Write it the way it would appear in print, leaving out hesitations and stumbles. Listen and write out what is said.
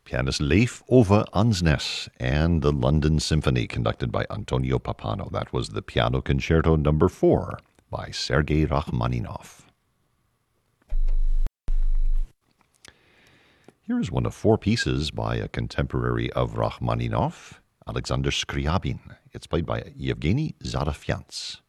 pianist Leif Ove Ansnes, and the London Symphony conducted by Antonio Pappano. That was the Piano Concerto No. 4 by Sergei Rachmaninoff. Here is one of 4 pieces by a contemporary of Rachmaninoff, Alexander Scriabin. It's played by Yevgeny Zarafyants.